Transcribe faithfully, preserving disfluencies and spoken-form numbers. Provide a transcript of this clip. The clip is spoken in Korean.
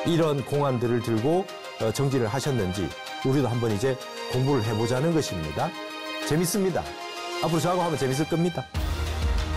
이런 공안들을 들고 정진을 하셨는지 우리도 한번 이제 공부를 해보자는 것입니다. 재밌습니다. 앞으로 저하고 하면 재밌을 겁니다.